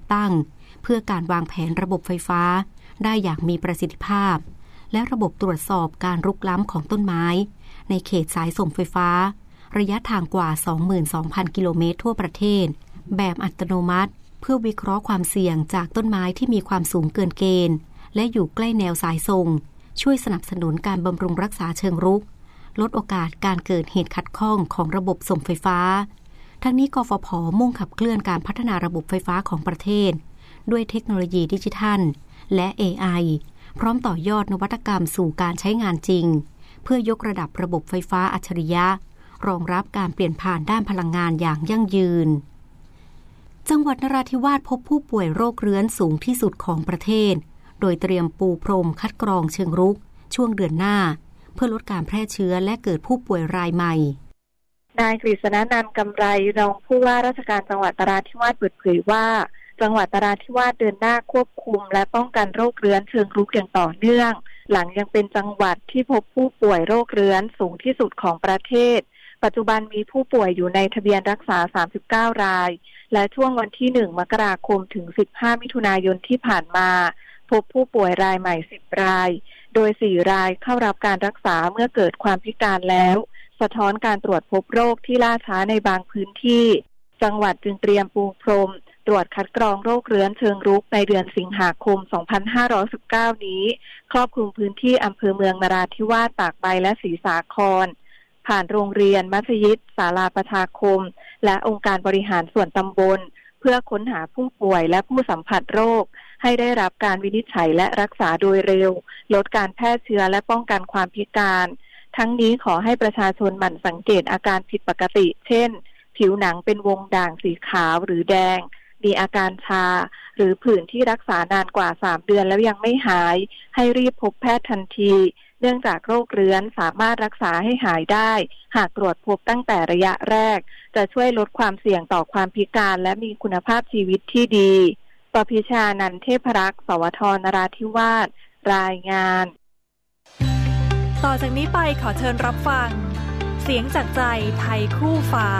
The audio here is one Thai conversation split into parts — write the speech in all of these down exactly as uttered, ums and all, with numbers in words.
ตั้งเพื่อการวางแผนระบบไฟฟ้าได้อย่างมีประสิทธิภาพและระบบตรวจสอบการรุกล้ำของต้นไม้ในเขตสายส่งไฟฟ้าระยะทางกว่า สองหมื่นสองพัน กิโลเมตรทั่วประเทศแบบอัตโนมัติเพื่อวิเคราะห์ความเสี่ยงจากต้นไม้ที่มีความสูงเกินเกณฑ์และอยู่ใกล้แนวสายส่งช่วยสนับสนุนการบำรุงรักษาเชิงรุกลดโอกาสการเกิดเหตุขัดข้องของระบบส่งไฟฟ้าทั้งนี้กฟผ.มุ่งขับเคลื่อนการพัฒนาระบบไฟฟ้าของประเทศด้วยเทคโนโลยีดิจิทัลและ เอ ไอ พร้อมต่อยอดนวัตกรรมสู่การใช้งานจริงเพื่อยกระดับระบบไฟฟ้าอัจฉริยะรองรับการเปลี่ยนผ่านด้านพลังงานอย่างยั่งยืนจังหวัดนราธิวาสพบผู้ป่วยโรคเรื้อนสูงที่สุดของประเทศโดยเตรียมปูพรมคัดกรองเชิงรุกช่วงเดือนหน้าเพื่อลดการแพร่เชื้อและเกิดผู้ป่วยรายใหม่นายกฤษณนันท์กำไรรองผู้ว่าราชการจังหวัดนราธิวาสเปิดเผยว่าจังหวัดนราธิวาสเดินหน้าควบคุมและป้องกันโรคเรื้อนเชิงรุกอย่างต่อเนื่องหลังยังเป็นจังหวัดที่พบผู้ป่วยโรคเรื้อนสูงที่สุดของประเทศปัจจุบันมีผู้ป่วยอยู่ในทะเบียนรักษาสามสิบเก้ารายและช่วงวันที่หนึ่งมกราคมถึงสิบห้ามิถุนายนที่ผ่านมาพบผู้ป่วยรายใหม่สิบรายโดยสี่รายเข้ารับการรักษาเมื่อเกิดความพิการแล้วสะท้อนการตรวจพบโรคที่ล่าช้าในบางพื้นที่จังหวัดจึงเตรียมปูพรมตรวจคัดกรองโรคเรื้อนเชิงรุกในเดือนสิงหาคมสองพันห้าร้อยสิบเก้านี้ครอบคลุมพื้นที่อำเภอเมืองนราธิวาสตากใบและศรีสาครผ่านโรงเรียนมัธยิดศาลาประชาคมและองค์การบริหารส่วนตำบลเพื่อค้นหาผู้ป่วยและผู้สัมผัสโรคให้ได้รับการวินิจฉัยและรักษาโดยเร็วลดการแพร่เชื้อและป้องกันความพิการทั้งนี้ขอให้ประชาชนหมั่นสังเกตอาการผิดปกติเช่นผิวหนังเป็นวงด่างสีขาวหรือแดงมีอาการชาหรือผื่นที่รักษานานกว่าสามเดือนแล้วยังไม่หายให้รีบพบแพทย์ทันทีเนื่องจากโรคเรื้อนสามารถรักษาให้หายได้หากตรวจพบตั้งแต่ระยะแรกจะช่วยลดความเสี่ยงต่อความพิการและมีคุณภาพชีวิตที่ดีปพิชานันท์เทพรักษ์สวทนราธิวาสรายงานต่อจากนี้ไปขอเชิญรับฟังเสียงจากใจไทยคู่ฟ้า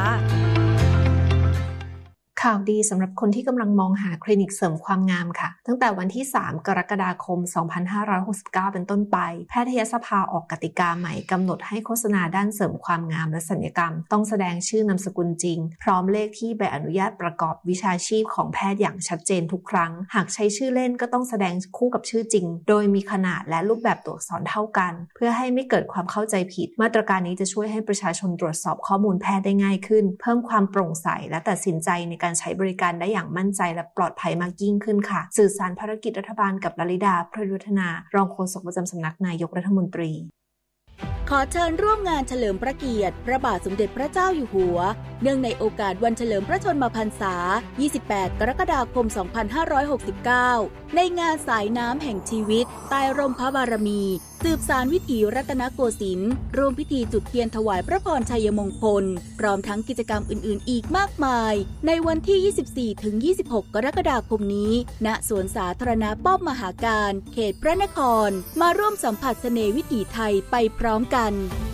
ข่าวดีสำหรับคนที่กำลังมองหาคลินิกเสริมความงามค่ะตั้งแต่วันที่สามกรกฎาคมสองพันห้าร้อยหกสิบเก้าเป็นต้นไปแพทยสภาออกกติกาใหม่กำหนดให้โฆษณาด้านเสริมความงามและศัลยกรรมต้องแสดงชื่อนามสกุลจริงพร้อมเลขที่ใบอนุญาตประกอบวิชาชีพของแพทย์อย่างชัดเจนทุกครั้งหากใช้ชื่อเล่นก็ต้องแสดงคู่กับชื่อจริงโดยมีขนาดและรูปแบบตัวอักษรเท่ากันเพื่อให้ไม่เกิดความเข้าใจผิดมาตรการนี้จะช่วยให้ประชาชนตรวจสอบข้อมูลแพทย์ได้ง่ายขึ้นเพิ่มความโปร่งใสและตัดสินใจในการใช้บริการได้อย่างมั่นใจและปลอดภัยมากยิ่งขึ้นค่ะสื่อสารภารกิจรัฐบาลกับลลิดาพฤวัฒนารองโฆษกประจำสำนักนายกรัฐมนตรีขอเชิญร่วมงานเฉลิมพระเกียรติพระบาทสมเด็จพระเจ้าอยู่หัวเนื่องในโอกาสวันเฉลิมพระชนมพรรษายี่สิบแปดกรกฎาคมสองพันห้าร้อยหกสิบเก้าในงานสายน้ำแห่งชีวิตใต้ร่มพระบารมีสืบสานวิถีรัตนโกสินทร์ร่วมพิธีจุดเทียนถวายพระพรชัยมงคลพร้อมทั้งกิจกรรมอื่นๆอีกมากมายในวันที่ ยี่สิบสี่ถึงยี่สิบหก กรกฎาคมนี้ณสวนสาธารณะป้อมมหาการเขตพระนครมาร่วมสัมผัสเสน่ห์วิถีไทยไปพร้อมกัน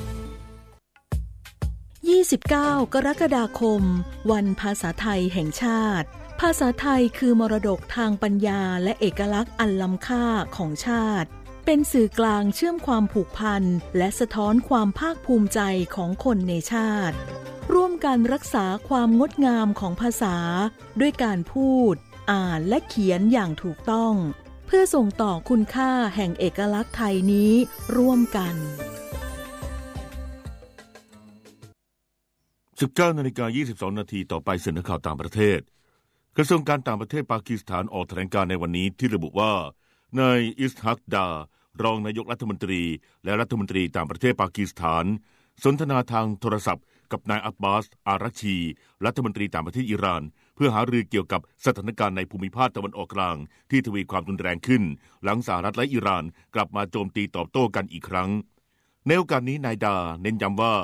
ยี่สิบเก้ากรกฎาคมวันภาษาไทยแห่งชาติภาษาไทยคือมรดกทางปัญญาและเอกลักษณ์อันล้ำค่าของชาติเป็นสื่อกลางเชื่อมความผูกพันและสะท้อนความภาคภูมิใจของคนในชาติร่วมกันรักษาความงดงามของภาษาด้วยการพูดอ่านและเขียนอย่างถูกต้องเพื่อส่งต่อคุณค่าแห่งเอกลักษณ์ไทยนี้ร่วมกันสิบเก้านาฬิกายี่สิบสองนาทีต่อไปเสนอข่าวต่างประเทศกระทรวงการต่างประเทศปากีสถานออกแถลงการณ์ในวันนี้ที่ระบุว่านายอิสฮักดารองนายกรัฐมนตรีและรัฐมนตรีต่างประเทศปากีสถานสนทนาทางโทรศัพท์กับนายอับบาสอารักชีรัฐมนตรีต่างประเทศอิหร่านเพื่อหารือเกี่ยวกับสถานการณ์ในภูมิภาคตะวันออกกลางที่ทวีความรุนแรงขึ้นหลังสหรัฐและอิหร่านกลับมาโจมตีตอบโต้กันอีกครั้งในโอกาสนี้นายดาเน้นย้ำว่า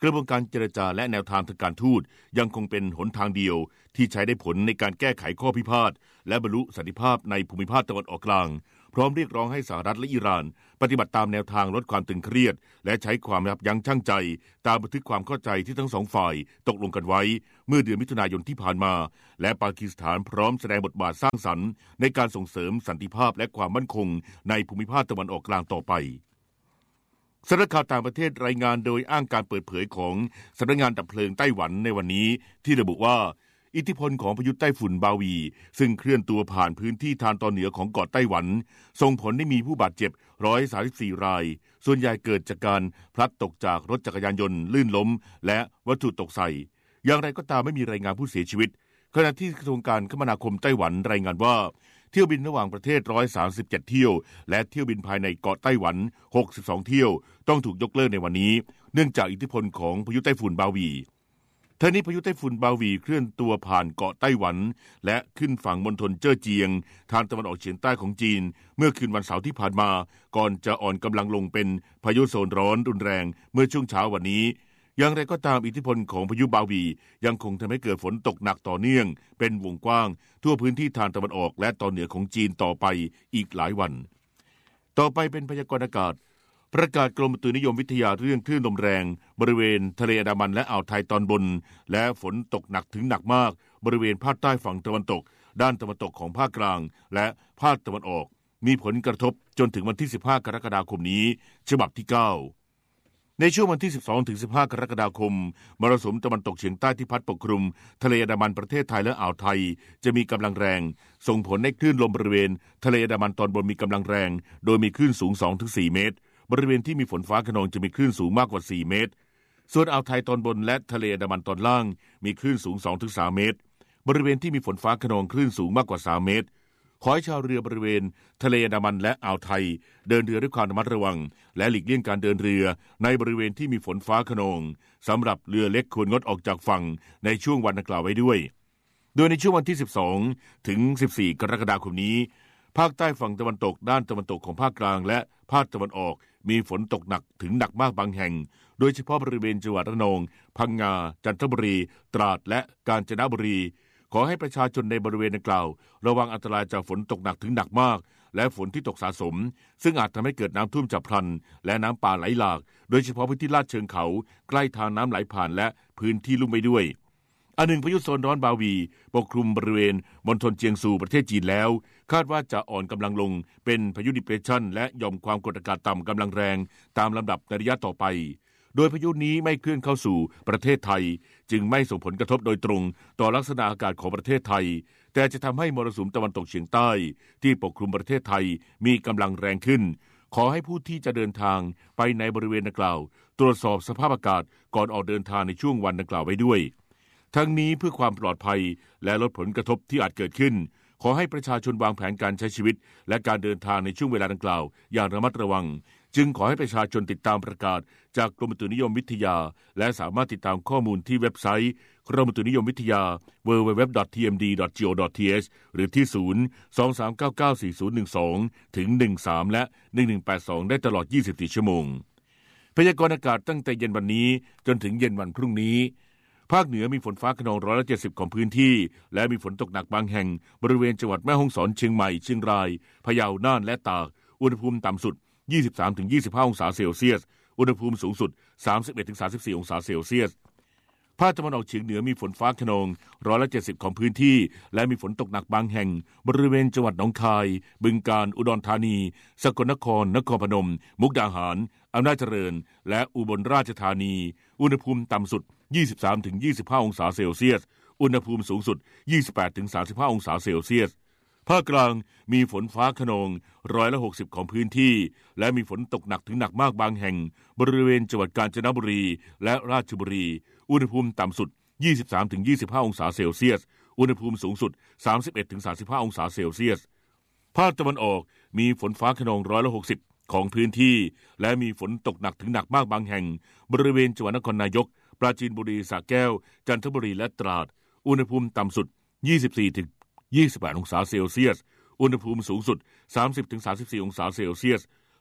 กระบวนการเจรจาและแนวทางทางการทูตยังคงเป็นหนทางเดียวที่ใช้ได้ผลในการแก้ไขข้อพิพาทและบรรลุสันติภาพในภูมิภาคตะวันออกกลางพร้อมเรียกร้องให้สหรัฐและอิหร่านปฏิบัติตามแนวทางลดความตึงเครียดและใช้ความยับยั้งชั่งใจตามบันทึกความเข้าใจที่ทั้งสองฝ่ายตกลงกันไว้เมื่อเดือนมิถุนายนที่ผ่านมาและปากีสถานพร้อมแสดงบทบาทสร้างสรรค์ในการส่งเสริมสันติภาพและความมั่นคงในภูมิภาคตะวันออกกลางต่อไปสำนักข่าวต่างประเทศรายงานโดยอ้างการเปิดเผยของสำนักงานดับเพลิงไต้หวันในวันนี้ที่ระบุว่าอิทธิพลของพายุไต้ฝุ่นบาวีซึ่งเคลื่อนตัวผ่านพื้นที่ทางตอนเหนือของเกาะไต้หวันส่งผลให้มีผู้บาดเจ็บหนึ่งร้อยสามสิบสี่รายส่วนใหญ่เกิดจากการพลัดตกจากรถจักรยานยนต์ลื่นล้มและวัตถุตกใส่อย่างไรก็ตามไม่มีรายงานผู้เสียชีวิตขณะที่กระทรวงการคมนาคมไต้หวันรายงานว่าเที่ยวบินระหว่างประเทศหนึ่งร้อยสามสิบเจ็ดเที่ยวและเที่ยวบินภายในเกาะไต้หวันหกสิบสองเที่ยวต้องถูกยกเลิกในวันนี้เนื่องจากอิทธิพลของพายุไต้ฝุ่นบาวีทั้งนี้พายุไต้ฝุ่นบาวีเคลื่อนตัวผ่านเกาะไต้หวันและขึ้นฝั่งมณฑลเจ้อเจียงทางตะวันออกเฉียงใต้ของจีนเมื่อคืนวันเสาร์ที่ผ่านมาก่อนจะอ่อนกำลังลงเป็นพายุโซนร้อนรุนแรงเมื่อช่วงเช้าวันนี้อย่างไรก็ตามอิทธิพลของพายุบาวียังคงทำให้เกิดฝนตกหนักต่อเนื่องเป็นวงกว้างทั่วพื้นที่ทางตะวันออกและตอนเหนือของจีนต่อไปอีกหลายวันต่อไปเป็นพยากรณ์อากาศประกาศกรมอุตุนิยมวิทยาเรื่องคลื่นลมแรงบริเวณทะเลอันดามันและอ่าวไทยตอนบนและฝนตกหนักถึงหนักมากบริเวณภาคใต้ฝั่งตะวันตกด้านตะวันตกของภาคกลางและภาคตะวันออกมีผลกระทบจนถึงวันที่สิบห้ากรกฎาคมนี้ฉบับที่เก้าในช่วงวันที่สิบสองถึงสิบห้ากรกฎาคมมรสุมตะวันตกเฉียงใต้ที่พัดปกคลุมทะเลอันดามันประเทศไทยและอ่าวไทยจะมีกำลังแรงส่งผลให้คลื่นลมบริเวณทะเลอันดามันตอนบนมีกำลังแรงโดยมีคลื่นสูง สองถึงสี่ เมตรบริเวณที่มีฝนฟ้าคะนองจะมีคลื่นสูงมากกว่าสี่เมตรส่วนอ่าวไทยตอนบนและทะเลอันดามันตอนล่างมีคลื่นสูง สองถึงสาม เมตรบริเวณที่มีฝนฟ้าคะนองคลื่นสูงมากกว่าสามเมตรขอให้ชาวเรือบริเวณทะเลอันดามันและอ่าวไทยเดินเรือด้วยความระมัดระวังและหลีกเลี่ยงการเดินเรือในบริเวณที่มีฝนฟ้าคะนองสำหรับเรือเล็กควรงดออกจากฝั่งในช่วงวันดังกล่าวไว้ด้วยโดยในช่วงวันที่สิบสองถึงสิบสี่กรกฎาคมนี้ภาคใต้ฝั่งตะวันตกด้านตะวันตกของภาคกลางและภาคตะวันออกมีฝนตกหนักถึงหนักมากบางแห่งโดยเฉพาะบริเวณจังหวัดระนองพังงาจันทบุรีตราดและกาญจนบุรีขอให้ประชาชนในบริเวณดังกล่าวระวังอันตรายจากฝนตกหนักถึงหนักมากและฝนที่ตกสะสมซึ่งอาจทำให้เกิดน้ำท่วมฉับพลันและน้ำป่าไหลหลากโดยเฉพาะพื้นที่ลาดเชิงเขาใกล้ทางน้ำไหลผ่านและพื้นที่ลุ่มไปด้วยอันหนึ่งพายุโซนร้อนบาวีปกคลุมบริเวณมณฑลเจียงซูประเทศจีนแล้วคาดว่าจะอ่อนกำลังลงเป็นพายุดิเพรสชันและหย่อมความกดอากาศต่ำกำลังแรงตามลำดับในระยะต่อไปโดยพายุนี้ไม่เคลื่อนเข้าสู่ประเทศไทยจึงไม่ส่งผลกระทบโดยตรงต่อลักษณะอากาศของประเทศไทยแต่จะทำให้มรสุมตะวันตกเฉียงใต้ที่ปกคลุมประเทศไทยมีกำลังแรงขึ้นขอให้ผู้ที่จะเดินทางไปในบริเวณดังกล่าวตรวจสอบสภาพอากาศก่อนออกเดินทางในช่วงวันดังกล่าวไว้ด้วยทั้งนี้เพื่อความปลอดภัยและลดผลกระทบที่อาจเกิดขึ้นขอให้ประชาชนวางแผนการใช้ชีวิตและการเดินทางในช่วงเวลาดังกล่าวอย่างระมัดระวังจึงขอให้ประชาชนติดตามประกาศจากกรมอุตุนิยมวิทยาและสามารถติดตามข้อมูลที่เว็บไซต์กรมอุตุนิยมวิทยา ดับเบิลยู ดับเบิลยู ดับเบิลยู ดอท ที เอ็ม ดี ดอท จี โอ ดอท ที เอช หรือที่ ศูนย์ สอง สาม เก้า เก้า สี่ ศูนย์ หนึ่ง สอง ถึง หนึ่ง สาม และ หนึ่ง หนึ่ง แปด สอง ได้ตลอด ยี่สิบสี่ ชั่วโมงพยากรณ์อากาศตั้งแต่เย็นวันนี้จนถึงเย็นวันพรุ่งนี้ภาคเหนือมีฝนฟ้าคะนองร้อยละเจ็ดสิบของพื้นที่และมีฝนตกหนักบางแห่งบริเวณจังหวัดแม่ฮ่องสอนเชียงใหม่เชียงรายพะเยาน่านและตากอุณหภูมิต่ำสุด ยี่สิบสามถึงยี่สิบห้า องศาเซลเซียสอุณหภูมิสูงสุด สามสิบเอ็ดถึงสามสิบสี่ องศาเซลเซียสภาคตะวันออกเฉียงเหนือมีฝนฟ้าคะนองร้อยละเจ็ดสิบของพื้นที่และมีฝนตกหนักบางแห่งบริเวณจังหวัดหนองคายบึงกาฬอุดรธานีสกลนครนครพนมมุกดาหารอำนาจเจริญและอุบลราชธานีอุณหภูมิต่ำสุด ยี่สิบสามถึงยี่สิบห้า องศาเซลเซียสอุณหภูมิสูงสุด ยี่สิบแปดถึงสามสิบห้า องศาเซลเซียสภาคกลางมีฝนฟ้าคะนองร้อยละหกสิบของพื้นที่และมีฝนตกหนักถึงหนักมากบางแห่งบริเวณจังหวัดกาญจนบุรีและราชบุรีอุณหภูมิต่ำสุด ยี่สิบสามถึงยี่สิบห้า องศาเซลเซียสอุณหภูมิสูงสุด สามสิบเอ็ดถึงสามสิบห้า องศาเซลเซียสภาคตะวันออกมีฝนฟ้าคะนองร้อยละหกสิบของพื้นที่และมีฝนตกหนักถึงหนักมากบางแห่งบริเวณจังหวัดนครนายกปราจีนบุรีสระแก้วจันทบุรีและตราดอุณหภูมิต่ำสุด ยี่สิบสี่ถึงยี่สิบแปด องศาเซลเซียสอุณหภูมิสูงสุด สามสิบถึงสามสิบสี่ องศาเซลเซียส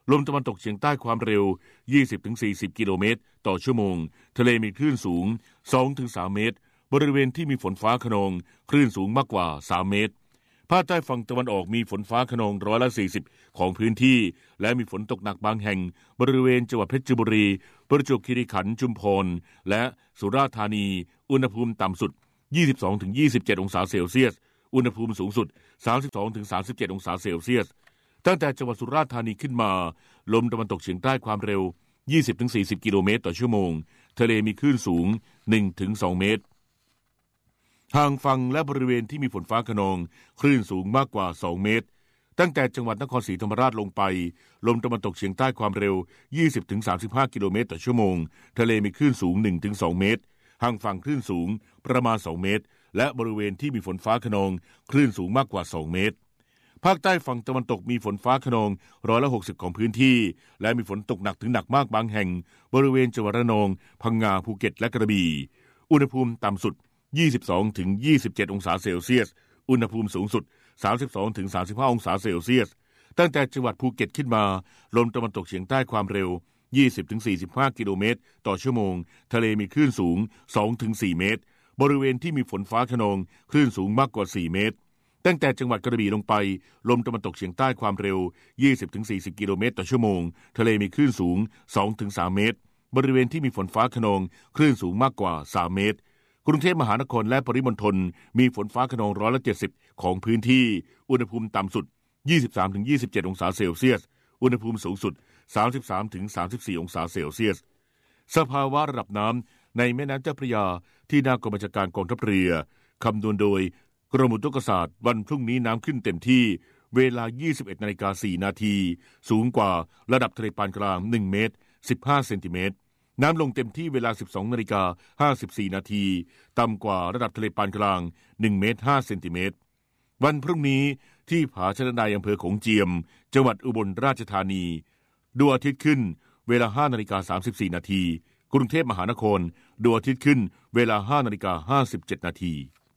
ลมตะวันตกเฉียงใต้ความเร็ว ยี่สิบถึงสี่สิบ กิโลเมตรต่อชั่วโมงทะเลมีคลื่นสูง สองถึงสาม เมตรบริเวณที่มีฝนฟ้าคะนองคลื่นสูงมากกว่าสามเมตรภาคใต้ฝั่งตะวันออกมีฝนฟ้าคะนองร้อยละสี่สิบของพื้นที่และมีฝนตกหนักบางแห่งบริเวณจังหวัดเพชรบุรีประจวบคีรีขันธ์ชุมพรและสุราษฎร์ธานีอุณหภูมิต่ำสุด ยี่สิบสองถึงยี่สิบเจ็ด องศาเซลเซียสอุณหภูมิสูงสุด สามสิบสองถึงสามสิบเจ็ด องศาเซลเซียสตั้งแต่จังหวัดสุราษฎร์ธานีขึ้นมาลมตะวันตกเฉียงใต้ความเร็ว ยี่สิบถึงสี่สิบ กิโลเมตรต่อชั่วโมงทะเลมีคลื่นสูง หนึ่งถึงสอง เมตรห่างฝั่งและบริเวณที่มีฝนฟ้าคะนองคลื่นสูงมากกว่าสองเมตรตั้งแต่จังหวัดนครศรีธรรมราชลงไปลมตะวันตกเฉียงใต้ความเร็ว ยี่สิบถึงสามสิบห้า กิโลเมตรต่อชั่วโมงทะเลมีคลื่นสูง หนึ่งถึงสอง เมตรห่างฝั่งคลื่นสูงประมาณสองเมตรและบริเวณที่มีฝนฟ้าคะนองคลื่นสูงมากกว่าสองเมตรภาคใต้ฝั่งตะวันตกมีฝนฟ้าคะนองร้อยละหกสิบของพื้นที่และมีฝนตกหนักถึงหนักมากบางแห่งบริเวณจังหวัดระนองพังงาภูเก็ตและกระบี่อุณหภูมิต่ำสุด ยี่สิบสองถึงยี่สิบเจ็ด องศาเซลเซียสอุณหภูมิสูงสุด สามสิบสองถึงสามสิบห้า องศาเซลเซียสตั้งแต่จังหวัดภูเก็ตขึ้นมาลมตะวันตกเฉียงใต้ความเร็ว ยี่สิบถึงสี่สิบห้า กิโลเมตรต่อชั่วโมงทะเลมีคลื่นสูง สองถึงสี่ เมตรบริเวณที่มีฝนฟ้าคะนองคลื่นสูงมากกว่าสี่เมตรตั้งแต่จังหวัดกระบี่ลงไปลมตะวันตกเฉียงใต้ความเร็ว ยี่สิบถึงสี่สิบ กิโลเมตรต่อชั่วโมงทะเลมีคลื่นสูง สองถึงสาม เมตรบริเวณที่มีฝนฟ้าคะนองคลื่นสูงมากกว่าสามเมตรกรุงเทพมหานครและปริมณฑลมีฝนฟ้าคะนองร้อยละเจ็ดสิบของพื้นที่อุณหภูมิต่ำสุด ยี่สิบสามถึงยี่สิบเจ็ด องศาเซลเซียสอุณหภูมิสูงสุด สามสิบสามถึงสามสิบสี่ องศาเซลเซียสสภาวะระดับน้ำในแม่น้ำเจ้าพระยาที่หน้ากองบัญชาการกองทัพเรือคำนวณโดยกรมอุตุนิยมวิทยาวันพรุ่งนี้น้ำขึ้นเต็มที่เวลา ยี่สิบเอ็ดนาฬิกาสี่นาทีสูงกว่าระดับทะเลปานกลางหนึ่งเมตรสิบห้าเซนติเมตรน้ำลงเต็มที่เวลา สิบสองนาฬิกาห้าสิบสี่นาทีต่ำกว่าระดับทะเลปานกลางหนึ่งเมตรห้าเซนติเมตรวันพรุ่งนี้ที่ผาชะนายอำเภอโขงเจียมจังหวัดอุบลราชธานีดวงอาทิตย์ขึ้นเวลาห้านาฬิกาสามสิบสี่นาทีกรุงเทพมหานครดวงอาทิตย์ขึ้นเวลาห้านาฬิกาห้าสิบเจ็ดนาที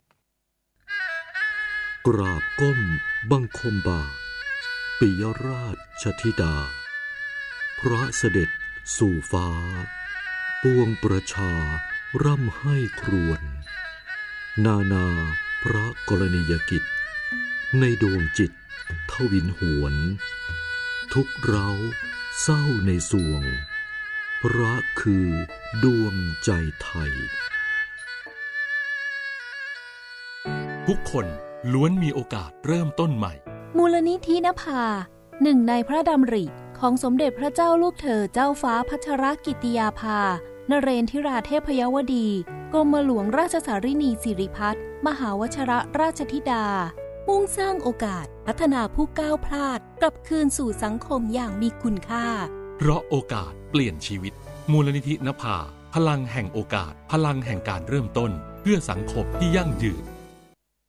กราบก้มบังคมบาทปิยราชธิดาพระเสด็จสู่ฟ้าปวงประชาร่ำให้ครวญนานาพระกรณียกิจในดวงจิตทวินหวนทุกเร้าเศร้าในสวงพระคือดวงใจไทยทุกคนล้วนมีโอกาสเริ่มต้นใหม่มูลนิธินภาหนึ่งในพระดำริของสมเด็จพระเจ้าลูกเธอเจ้าฟ้าพัชรกิติยาภานเรนทิราเทพยวดีกรมหลวงราชสารินีสิริพัฒน์มหาวชิรราชธิดามุ่งสร้างโอกาสพัฒนาผู้ก้าวพลาดกลับคืนสู่สังคมอย่างมีคุณค่าเพราะโอกาสเปลี่ยนชีวิตมูลนิธินภาพลังแห่งโอกาสพลังแห่งการเริ่มต้นเพื่อสังคมที่ยั่งยืน